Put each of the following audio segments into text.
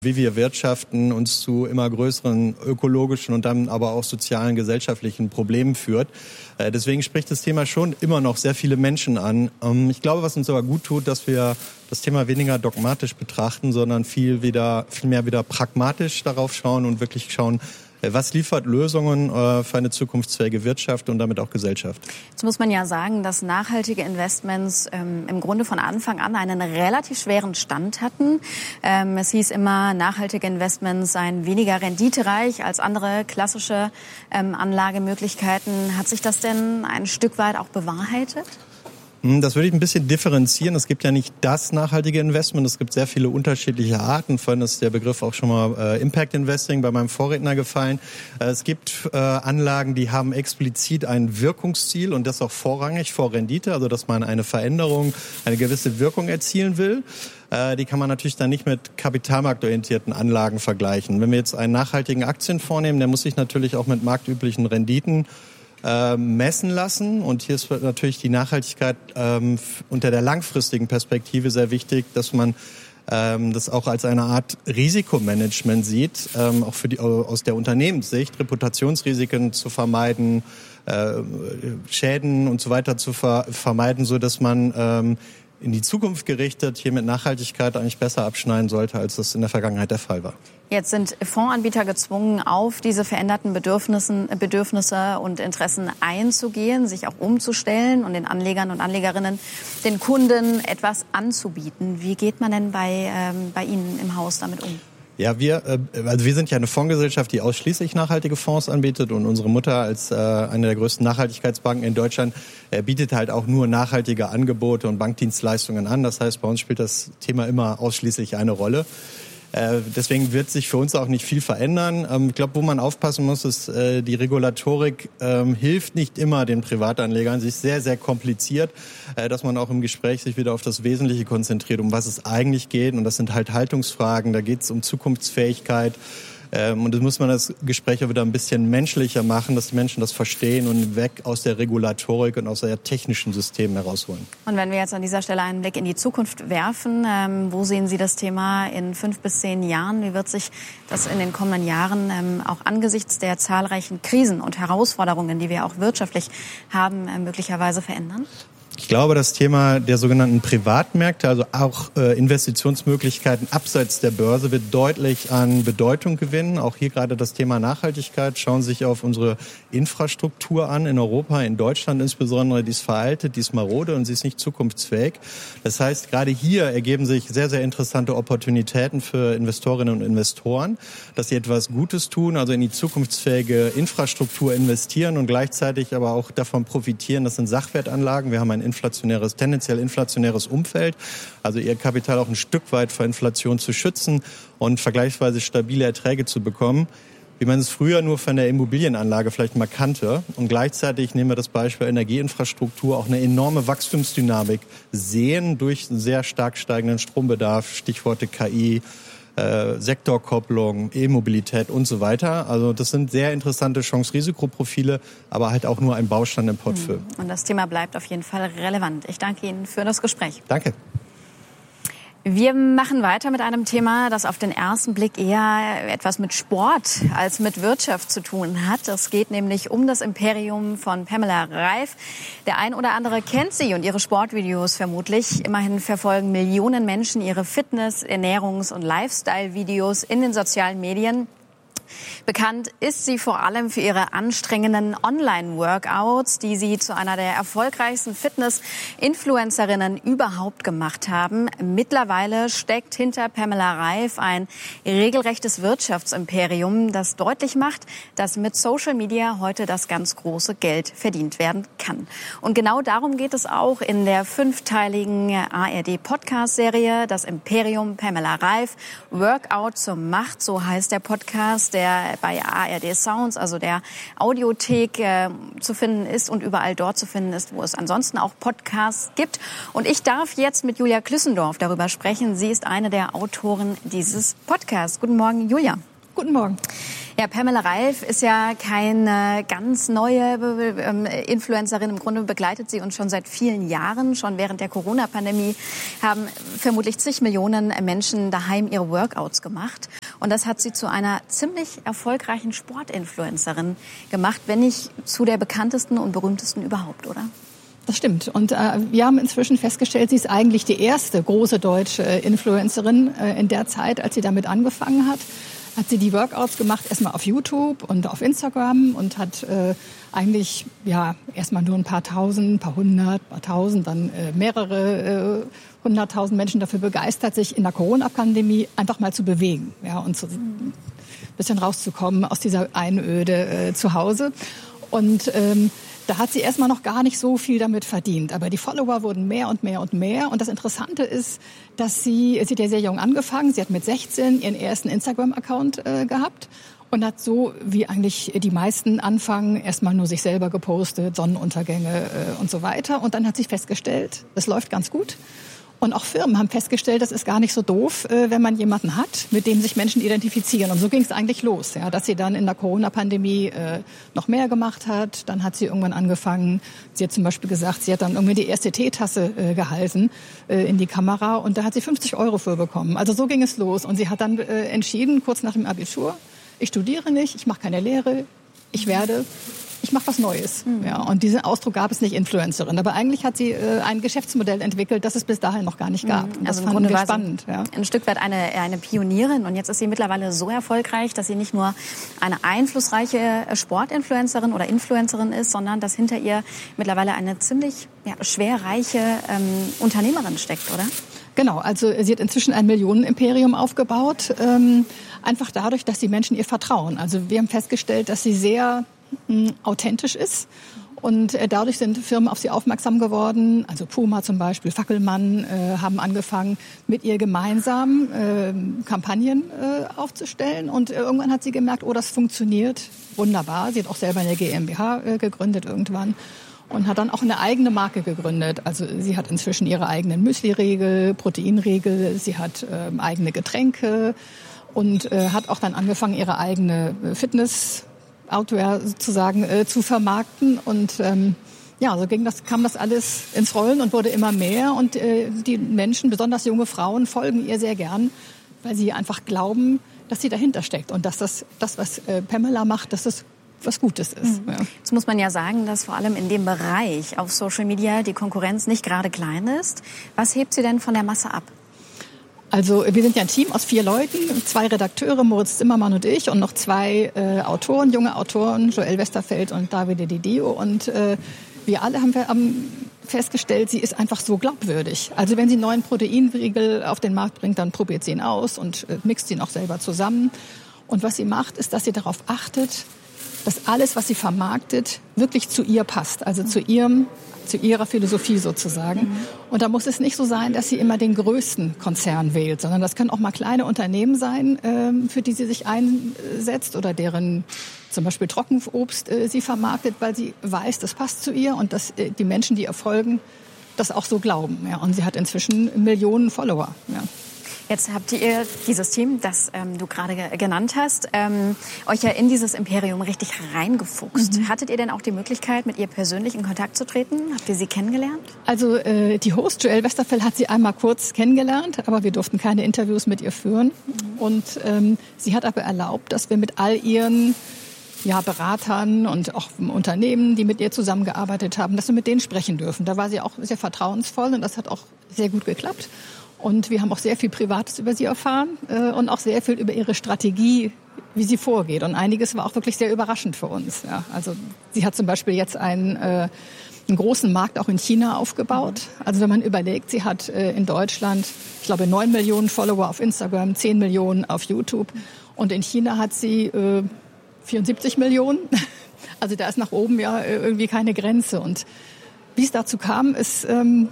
wie wir wirtschaften, uns zu immer größeren ökologischen und dann aber auch sozialen, gesellschaftlichen Problemen führt. Deswegen spricht das Thema schon immer noch sehr viele Menschen an. Ich glaube, was uns aber gut tut, dass wir das Thema weniger dogmatisch betrachten, sondern viel mehr wieder pragmatisch darauf schauen und wirklich schauen, was liefert Lösungen für eine zukunftsfähige Wirtschaft und damit auch Gesellschaft? Jetzt muss man ja sagen, dass nachhaltige Investments im Grunde von Anfang an einen relativ schweren Stand hatten. Es hieß immer, nachhaltige Investments seien weniger renditereich als andere klassische Anlagemöglichkeiten. Hat sich das denn ein Stück weit auch bewahrheitet? Das würde ich ein bisschen differenzieren. Es gibt ja nicht das nachhaltige Investment. Es gibt sehr viele unterschiedliche Arten. Vorhin ist der Begriff auch schon mal Impact Investing bei meinem Vorredner gefallen. Es gibt Anlagen, die haben explizit ein Wirkungsziel und das auch vorrangig vor Rendite, also dass man eine Veränderung, eine gewisse Wirkung erzielen will. Die kann man natürlich dann nicht mit kapitalmarktorientierten Anlagen vergleichen. Wenn wir jetzt einen nachhaltigen Aktienfonds nehmen, der muss sich natürlich auch mit marktüblichen Renditen messen lassen. Und hier ist natürlich die Nachhaltigkeit unter der langfristigen Perspektive sehr wichtig, dass man das auch als eine Art Risikomanagement sieht, auch aus der Unternehmenssicht, Reputationsrisiken zu vermeiden, Schäden und so weiter zu vermeiden, so dass man in die Zukunft gerichtet hier mit Nachhaltigkeit eigentlich besser abschneiden sollte, als das in der Vergangenheit der Fall war. Jetzt sind Fondsanbieter gezwungen, auf diese veränderten Bedürfnisse und Interessen einzugehen, sich auch umzustellen und den Anlegern und Anlegerinnen, den Kunden etwas anzubieten. Wie geht man denn bei Ihnen im Haus damit um? Ja, wir sind ja eine Fondsgesellschaft, die ausschließlich nachhaltige Fonds anbietet und unsere Mutter als eine der größten Nachhaltigkeitsbanken in Deutschland bietet halt auch nur nachhaltige Angebote und Bankdienstleistungen an. Das heißt, bei uns spielt das Thema immer ausschließlich eine Rolle. Deswegen wird sich für uns auch nicht viel verändern. Ich glaube, wo man aufpassen muss, ist, die Regulatorik hilft nicht immer den Privatanlegern. Sie ist sehr, sehr kompliziert, dass man auch im Gespräch sich wieder auf das Wesentliche konzentriert, um was es eigentlich geht. Und das sind halt Haltungsfragen, da geht es um Zukunftsfähigkeit. Und das muss man das Gespräch auch wieder ein bisschen menschlicher machen, dass die Menschen das verstehen und weg aus der Regulatorik und aus der technischen Systemen herausholen. Und wenn wir jetzt an dieser Stelle einen Blick in die Zukunft werfen, wo sehen Sie das Thema in 5 bis 10 Jahren? Wie wird sich das in den kommenden Jahren auch angesichts der zahlreichen Krisen und Herausforderungen, die wir auch wirtschaftlich haben, möglicherweise verändern? Ich glaube, das Thema der sogenannten Privatmärkte, also auch Investitionsmöglichkeiten abseits der Börse, wird deutlich an Bedeutung gewinnen. Auch hier gerade das Thema Nachhaltigkeit. Schauen Sie sich auf unsere Infrastruktur an in Europa, in Deutschland insbesondere. Die ist veraltet, die ist marode und sie ist nicht zukunftsfähig. Das heißt, gerade hier ergeben sich sehr, sehr interessante Opportunitäten für Investorinnen und Investoren, dass sie etwas Gutes tun, also in die zukunftsfähige Infrastruktur investieren und gleichzeitig aber auch davon profitieren. Das sind Sachwertanlagen. Wir haben ein tendenziell inflationäres Umfeld, also ihr Kapital auch ein Stück weit vor Inflation zu schützen und vergleichsweise stabile Erträge zu bekommen, wie man es früher nur von der Immobilienanlage vielleicht mal kannte. Und gleichzeitig nehmen wir das Beispiel Energieinfrastruktur, auch eine enorme Wachstumsdynamik sehen durch einen sehr stark steigenden Strombedarf, Stichworte KI, Sektorkopplung, E-Mobilität und so weiter. Also das sind sehr interessante Chance-Risikoprofile, aber halt auch nur ein Baustein im Portfolio. Und das Thema bleibt auf jeden Fall relevant. Ich danke Ihnen für das Gespräch. Danke. Wir machen weiter mit einem Thema, das auf den ersten Blick eher etwas mit Sport als mit Wirtschaft zu tun hat. Es geht nämlich um das Imperium von Pamela Reif. Der ein oder andere kennt sie und ihre Sportvideos vermutlich. Immerhin verfolgen Millionen Menschen ihre Fitness-, Ernährungs- und Lifestyle-Videos in den sozialen Medien. Bekannt ist sie vor allem für ihre anstrengenden Online-Workouts, die sie zu einer der erfolgreichsten Fitness-Influencerinnen überhaupt gemacht haben. Mittlerweile steckt hinter Pamela Reif ein regelrechtes Wirtschaftsimperium, das deutlich macht, dass mit Social Media heute das ganz große Geld verdient werden kann. Und genau darum geht es auch in der 5-teiligen ARD-Podcast-Serie Das Imperium Pamela Reif. Workout zur Macht, so heißt der Podcast, der bei ARD Sounds, also der Audiothek, zu finden ist und überall dort zu finden ist, wo es ansonsten auch Podcasts gibt. Und ich darf jetzt mit Julia Klüssendorf darüber sprechen. Sie ist eine der Autoren dieses Podcasts. Guten Morgen, Julia. Guten Morgen. Ja, Pamela Reif ist ja keine ganz neue Influencerin. Im Grunde begleitet sie uns schon seit vielen Jahren. Schon während der Corona-Pandemie haben vermutlich zig Millionen Menschen daheim ihre Workouts gemacht. Und das hat sie zu einer ziemlich erfolgreichen Sportinfluencerin gemacht, wenn nicht zu der bekanntesten und berühmtesten überhaupt, oder? Das stimmt. Und wir haben inzwischen festgestellt, sie ist eigentlich die erste große deutsche Influencerin in der Zeit, als sie damit angefangen hat. Hat sie die Workouts gemacht, erstmal auf YouTube und auf Instagram und hat eigentlich erstmal nur ein paar tausend, paar hundert, paar tausend, dann mehrere 100.000 Menschen dafür begeistert, sich in der Corona-Pandemie einfach mal zu bewegen, und ein bisschen rauszukommen aus dieser Einöde zu Hause. Und da hat sie erstmal noch gar nicht so viel damit verdient. Aber die Follower wurden mehr und mehr und mehr. Und das Interessante ist, dass sie hat ja sehr jung angefangen. Sie hat mit 16 ihren ersten Instagram-Account gehabt und hat so, wie eigentlich die meisten anfangen, erstmal nur sich selber gepostet, Sonnenuntergänge und so weiter. Und dann hat sie festgestellt, das läuft ganz gut. Und auch Firmen haben festgestellt, das ist gar nicht so doof, wenn man jemanden hat, mit dem sich Menschen identifizieren. Und so ging es eigentlich los, dass sie dann in der Corona-Pandemie noch mehr gemacht hat. Dann hat sie irgendwann angefangen, sie hat zum Beispiel gesagt, sie hat dann irgendwie die erste Teetasse gehalten in die Kamera und da hat sie 50 € für bekommen. Also so ging es los. Und sie hat dann entschieden, kurz nach dem Abitur, ich studiere nicht, ich mache keine Lehre, ich mache was Neues. Und diesen Ausdruck gab es nicht, Influencerin. Aber eigentlich hat sie ein Geschäftsmodell entwickelt, das es bis dahin noch gar nicht gab. Das also fanden wir spannend. Ein Stück weit eine Pionierin. Und jetzt ist sie mittlerweile so erfolgreich, dass sie nicht nur eine einflussreiche Sportinfluencerin oder Influencerin ist, sondern dass hinter ihr mittlerweile eine ziemlich schwerreiche Unternehmerin steckt, oder? Genau, also sie hat inzwischen ein Millionenimperium aufgebaut. Einfach dadurch, dass die Menschen ihr vertrauen. Also wir haben festgestellt, dass sie sehr authentisch ist und dadurch sind Firmen auf sie aufmerksam geworden, also Puma zum Beispiel, Fackelmann haben angefangen mit ihr gemeinsam Kampagnen aufzustellen und irgendwann hat sie gemerkt, das funktioniert wunderbar. Sie hat auch selber eine GmbH gegründet irgendwann und hat dann auch eine eigene Marke gegründet. Also sie hat inzwischen ihre eigenen Müsli-Riegel, Proteinriegel, sie hat eigene Getränke und hat auch dann angefangen, ihre eigene Outwear sozusagen zu vermarkten und so kam das alles ins Rollen und wurde immer mehr und die Menschen, besonders junge Frauen, folgen ihr sehr gern, weil sie einfach glauben, dass sie dahinter steckt und dass das was Pamela macht, dass das was Gutes ist. Ja. Jetzt muss man ja sagen, dass vor allem in dem Bereich auf Social Media die Konkurrenz nicht gerade klein ist. Was hebt sie denn von der Masse ab? Also wir sind ja ein Team aus 4 Leuten, 2 Redakteure, Moritz Zimmermann und ich und noch 2 Autoren, junge Autoren, Joel Westerfeld und Davide Di Dio. Und wir alle haben festgestellt, sie ist einfach so glaubwürdig. Also wenn sie einen neuen Proteinriegel auf den Markt bringt, dann probiert sie ihn aus und mixt ihn auch selber zusammen. Und was sie macht, ist, dass sie darauf achtet, dass alles, was sie vermarktet, wirklich zu ihr passt. Also zu ihrer Philosophie sozusagen. Und da muss es nicht so sein, dass sie immer den größten Konzern wählt, sondern das können auch mal kleine Unternehmen sein, für die sie sich einsetzt oder deren zum Beispiel Trockenobst sie vermarktet, weil sie weiß, das passt zu ihr und dass die Menschen, die ihr folgen, das auch so glauben. Ja. Und sie hat inzwischen Millionen Follower. Ja. Jetzt habt ihr dieses Team, das du gerade genannt hast, euch ja in dieses Imperium richtig reingefuchst. Hattet ihr denn auch die Möglichkeit, mit ihr persönlich in Kontakt zu treten? Habt ihr sie kennengelernt? Also die Host, Joel Westerfeld, hat sie einmal kurz kennengelernt, aber wir durften keine Interviews mit ihr führen. Und sie hat aber erlaubt, dass wir mit all ihren Beratern und auch Unternehmen, die mit ihr zusammengearbeitet haben, dass wir mit denen sprechen dürfen. Da war sie auch sehr vertrauensvoll und das hat auch sehr gut geklappt. Und wir haben auch sehr viel Privates über sie erfahren und auch sehr viel über ihre Strategie, wie sie vorgeht. Und einiges war auch wirklich sehr überraschend für uns. Ja, also sie hat zum Beispiel jetzt einen großen Markt auch in China aufgebaut. Also wenn man überlegt, sie hat in Deutschland, ich glaube, 9 Millionen Follower auf Instagram, 10 Millionen auf YouTube. Und in China hat sie 74 Millionen. Also da ist nach oben irgendwie keine Grenze. Und wie es dazu kam, ist...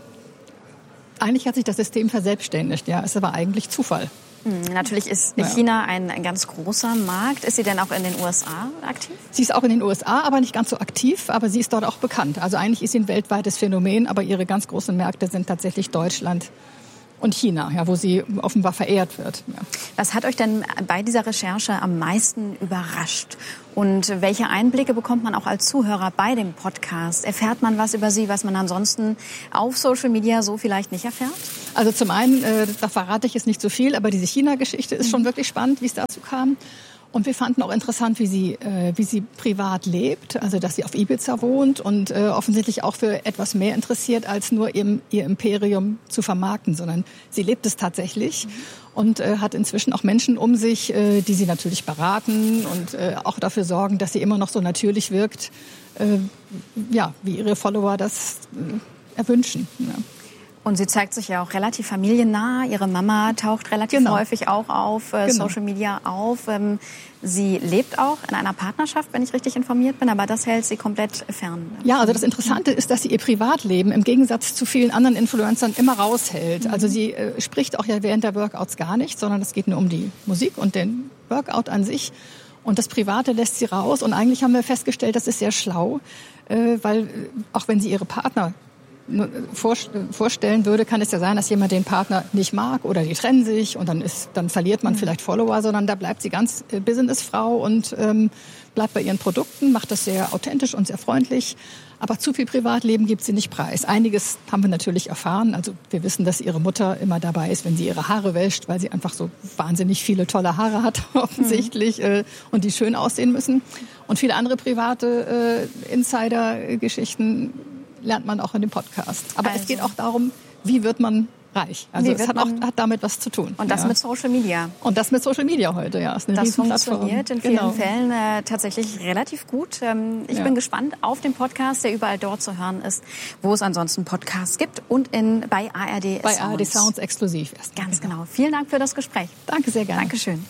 Eigentlich hat sich das System verselbstständigt, ist aber eigentlich Zufall. Natürlich ist China ein ganz großer Markt. Ist sie denn auch in den USA aktiv? Sie ist auch in den USA, aber nicht ganz so aktiv, aber sie ist dort auch bekannt. Also eigentlich ist sie ein weltweites Phänomen, aber ihre ganz großen Märkte sind tatsächlich Deutschland und China, ja, wo sie offenbar verehrt wird. Ja. Was hat euch denn bei dieser Recherche am meisten überrascht? Und welche Einblicke bekommt man auch als Zuhörer bei dem Podcast? Erfährt man was über sie, was man ansonsten auf Social Media so vielleicht nicht erfährt? Also zum einen, da verrate ich jetzt nicht so viel, aber diese China-Geschichte ist schon wirklich spannend, wie es dazu kam. Und wir fanden auch interessant, wie sie privat lebt, also dass sie auf Ibiza wohnt und offensichtlich auch für etwas mehr interessiert, als nur ihr Imperium zu vermarkten, sondern sie lebt es tatsächlich und hat inzwischen auch Menschen um sich, die sie natürlich beraten und auch dafür sorgen, dass sie immer noch so natürlich wirkt, wie ihre Follower das erwünschen. Ja. Und sie zeigt sich ja auch relativ familiennah. Ihre Mama taucht relativ häufig auch auf Social Media auf. Sie lebt auch in einer Partnerschaft, wenn ich richtig informiert bin, aber das hält sie komplett fern. Ja, also das Interessante ist, dass sie ihr Privatleben im Gegensatz zu vielen anderen Influencern immer raushält. Also sie spricht auch ja während der Workouts gar nicht, sondern es geht nur um die Musik und den Workout an sich. Und das Private lässt sie raus. Und eigentlich haben wir festgestellt, das ist sehr schlau, weil auch wenn sie ihre Partner vorstellen würde, kann es ja sein, dass jemand den Partner nicht mag oder die trennen sich und dann verliert man vielleicht Follower, sondern da bleibt sie ganz Businessfrau und bleibt bei ihren Produkten, macht das sehr authentisch und sehr freundlich. Aber zu viel Privatleben gibt sie nicht preis. Einiges haben wir natürlich erfahren. Also wir wissen, dass ihre Mutter immer dabei ist, wenn sie ihre Haare wäscht, weil sie einfach so wahnsinnig viele tolle Haare hat, offensichtlich, und die schön aussehen müssen. Und viele andere private Insider-Geschichten lernt man auch in dem Podcast. Aber es geht auch darum, wie wird man reich. Also es hat damit was zu tun. Und das mit Social Media. Und das mit Social Media heute, ja. Ist eine das funktioniert in vielen Fällen tatsächlich relativ gut. Ich bin gespannt auf den Podcast, der überall dort zu hören ist, wo es ansonsten Podcasts gibt und bei ARD Bei ARD Sounds exklusiv. Ganz genau. Vielen Dank für das Gespräch. Danke sehr gerne. Dankeschön.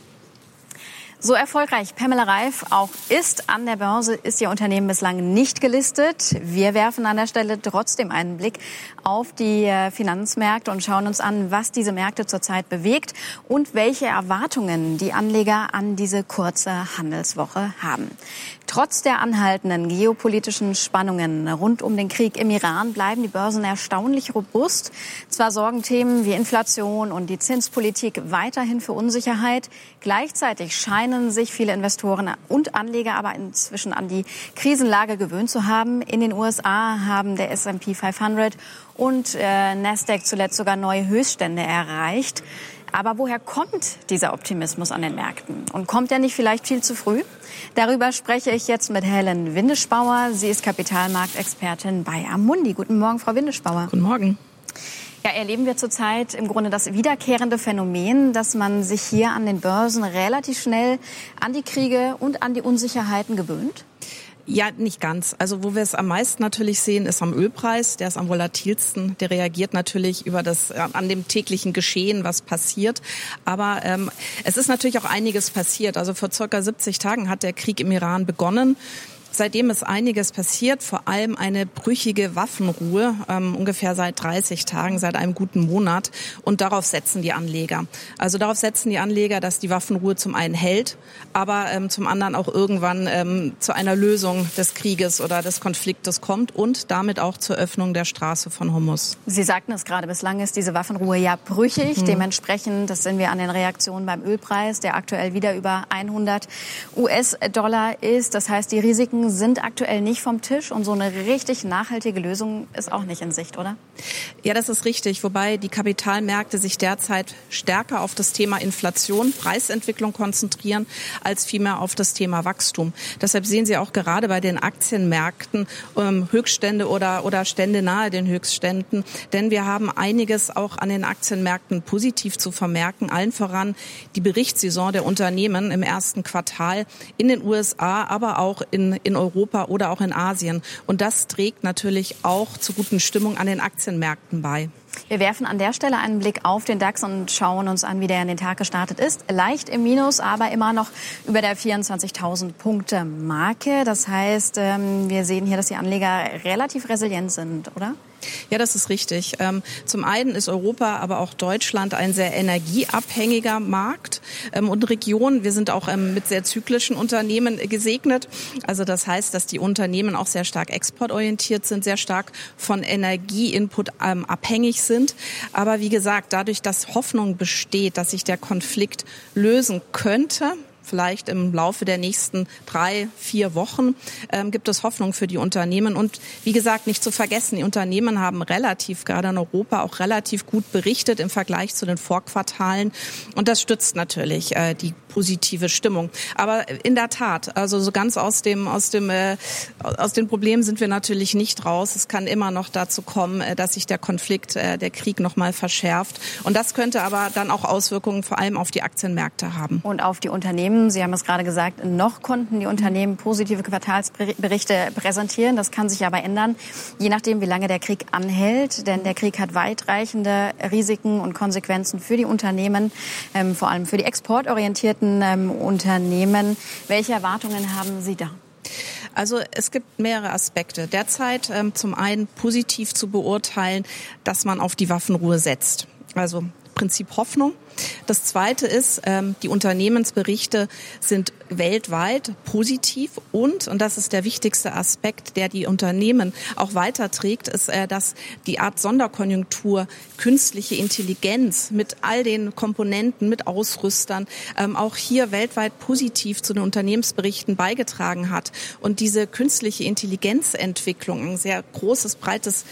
So erfolgreich Pamela Reif auch ist an der Börse, ist ihr Unternehmen bislang nicht gelistet. Wir werfen an der Stelle trotzdem einen Blick auf die Finanzmärkte und schauen uns an, was diese Märkte zurzeit bewegt und welche Erwartungen die Anleger an diese kurze Handelswoche haben. Trotz der anhaltenden geopolitischen Spannungen rund um den Krieg im Iran bleiben die Börsen erstaunlich robust. Zwar sorgen Themen wie Inflation und die Zinspolitik weiterhin für Unsicherheit. Gleichzeitig scheinen sich viele Investoren und Anleger aber inzwischen an die Krisenlage gewöhnt zu haben. In den USA haben der S&P 500 und Nasdaq zuletzt sogar neue Höchststände erreicht. Aber woher kommt dieser Optimismus an den Märkten? Und kommt er nicht vielleicht viel zu früh? Darüber spreche ich jetzt mit Helen Windischbauer. Sie ist Kapitalmarktexpertin bei Amundi. Guten Morgen, Frau Windischbauer. Guten Morgen. Ja, erleben wir zurzeit im Grunde das wiederkehrende Phänomen, dass man sich hier an den Börsen relativ schnell an die Kriege und an die Unsicherheiten gewöhnt? Ja, nicht ganz. Also wo wir es am meisten natürlich sehen, ist am Ölpreis. Der ist am volatilsten. Der reagiert natürlich an dem täglichen Geschehen, was passiert. Aber es ist natürlich auch einiges passiert. Also vor circa 70 Tagen hat der Krieg im Iran begonnen. Seitdem ist einiges passiert, vor allem eine brüchige Waffenruhe, ungefähr seit 30 Tagen, seit einem guten Monat. Und darauf setzen die Anleger. Also darauf setzen die Anleger, dass die Waffenruhe zum einen hält, aber zum anderen auch irgendwann zu einer Lösung des Krieges oder des Konfliktes kommt und damit auch zur Öffnung der Straße von Hormuz. Sie sagten es gerade, bislang ist diese Waffenruhe ja brüchig. Dementsprechend, das sehen wir an den Reaktionen beim Ölpreis, der aktuell wieder über 100 US-Dollar ist. Das heißt, die Risiken sind aktuell nicht vom Tisch und so eine richtig nachhaltige Lösung ist auch nicht in Sicht, oder? Ja, das ist richtig. Wobei die Kapitalmärkte sich derzeit stärker auf das Thema Inflation, Preisentwicklung konzentrieren, als vielmehr auf das Thema Wachstum. Deshalb sehen Sie auch gerade bei den Aktienmärkten Höchststände oder Stände nahe den Höchstständen. Denn wir haben einiges auch an den Aktienmärkten positiv zu vermerken. Allen voran die Berichtssaison der Unternehmen im ersten Quartal in den USA, aber auch in Europa oder auch in Asien. Und das trägt natürlich auch zur guten Stimmung an den Aktienmärkten bei. Wir werfen an der Stelle einen Blick auf den DAX und schauen uns an, wie der in den Tag gestartet ist. Leicht im Minus, aber immer noch über der 24.000 Punkte Marke. Das heißt, wir sehen hier, dass die Anleger relativ resilient sind, oder? Ja, das ist richtig. Zum einen ist Europa, aber auch Deutschland ein sehr energieabhängiger Markt und Region. Wir sind auch mit sehr zyklischen Unternehmen gesegnet. Also das heißt, dass die Unternehmen auch sehr stark exportorientiert sind, sehr stark von Energieinput abhängig sind. Aber wie gesagt, dadurch, dass Hoffnung besteht, dass sich der Konflikt lösen könnte, vielleicht im Laufe der nächsten 3-4 Wochen, gibt es Hoffnung für die Unternehmen. Und wie gesagt, nicht zu vergessen, die Unternehmen haben gerade in Europa, auch relativ gut berichtet im Vergleich zu den Vorquartalen. Und das stützt natürlich die positive Stimmung. Aber in der Tat, also so ganz aus den Problemen sind wir natürlich nicht raus. Es kann immer noch dazu kommen, dass sich der Konflikt, der Krieg noch mal verschärft. Und das könnte aber dann auch Auswirkungen vor allem auf die Aktienmärkte haben. Und auf die Unternehmen. Sie haben es gerade gesagt, noch konnten die Unternehmen positive Quartalsberichte präsentieren. Das kann sich aber ändern, je nachdem, wie lange der Krieg anhält. Denn der Krieg hat weitreichende Risiken und Konsequenzen für die Unternehmen, vor allem für die exportorientierten Unternehmen. Welche Erwartungen haben Sie da? Also es gibt mehrere Aspekte. Derzeit zum einen positiv zu beurteilen, dass man auf die Waffenruhe setzt. Also Prinzip Hoffnung. Das Zweite ist, die Unternehmensberichte sind weltweit positiv und das ist der wichtigste Aspekt, der die Unternehmen auch weiterträgt, ist, dass die Art Sonderkonjunktur, künstliche Intelligenz mit all den Komponenten, mit Ausrüstern, auch hier weltweit positiv zu den Unternehmensberichten beigetragen hat. Und diese künstliche Intelligenzentwicklung, ein sehr großes, breites,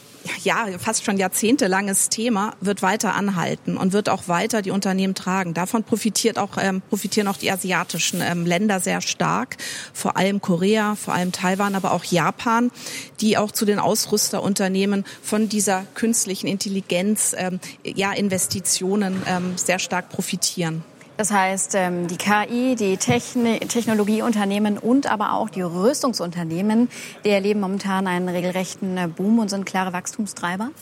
ja, fast schon jahrzehntelanges Thema, wird weiter anhalten und wird auch weiter die Unternehmen tragen. Davon profitieren auch die asiatischen Länder sehr stark, vor allem Korea, vor allem Taiwan, aber auch Japan, die auch zu den Ausrüsterunternehmen von dieser künstlichen Intelligenz, Investitionen sehr stark profitieren. Das heißt, die KI, die Technologieunternehmen und aber auch die Rüstungsunternehmen, die erleben momentan einen regelrechten Boom und sind klare Wachstumstreiber?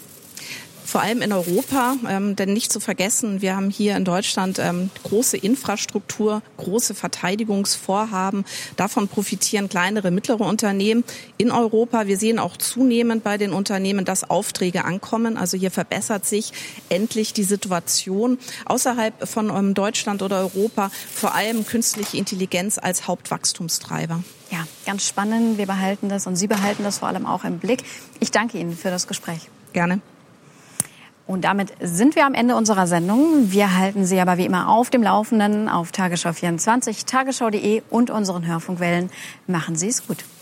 Vor allem in Europa, denn nicht zu vergessen, wir haben hier in Deutschland große Infrastruktur, große Verteidigungsvorhaben. Davon profitieren kleinere, mittlere Unternehmen in Europa. Wir sehen auch zunehmend bei den Unternehmen, dass Aufträge ankommen. Also hier verbessert sich endlich die Situation außerhalb von Deutschland oder Europa, vor allem künstliche Intelligenz als Hauptwachstumstreiber. Ja, ganz spannend. Wir behalten das und Sie behalten das vor allem auch im Blick. Ich danke Ihnen für das Gespräch. Gerne. Und damit sind wir am Ende unserer Sendung. Wir halten Sie aber wie immer auf dem Laufenden auf Tagesschau 24, tagesschau.de und unseren Hörfunkwellen. Machen Sie es gut.